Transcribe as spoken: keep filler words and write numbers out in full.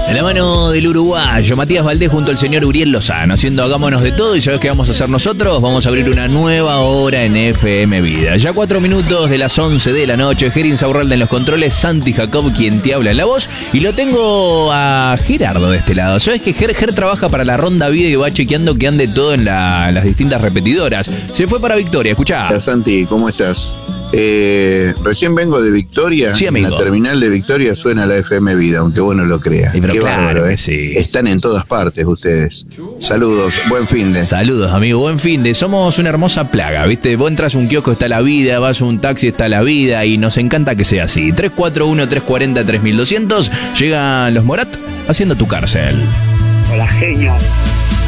De la mano del uruguayo Matías Valdés junto al señor Uriel Lozano, haciendo Hagámonos de Todo. ¿Y sabes qué vamos a hacer nosotros? Vamos a abrir una nueva hora en F M Vida. Ya cuatro minutos de las once de la noche. Gerin Saurralde en los controles, Santi Jacob quien te habla en la voz. Y lo tengo a Gerardo de este lado. ¿Sabes que Ger, Ger trabaja para la Ronda Vida y va chequeando que ande todo en la, las distintas repetidoras? Se fue para Victoria, escuchá. Hola Santi, ¿cómo estás? Eh, recién vengo de Victoria. Sí, amigo. En la terminal de Victoria suena la F M Vida, aunque vos no lo creas. Sí, pero Qué claro bárbaro, que ¿eh? sí. Están en todas partes ustedes. Saludos, buen fin de. Saludos, amigo, buen fin de. Somos una hermosa plaga, ¿viste? Vos entras a un kiosco, está la vida, vas a un taxi, está la vida, y nos encanta que sea así. tres cuatro uno, tres cuatro cero, tres dos cero cero. Llegan los Morat haciendo tu cárcel. Hola, genio.